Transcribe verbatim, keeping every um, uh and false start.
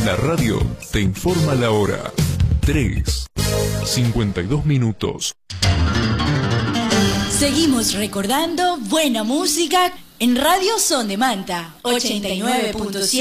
La radio te informa la hora. tres, cincuenta y dos minutos. Seguimos recordando buena música en Radio Son de Manta, ochenta y nueve punto siete.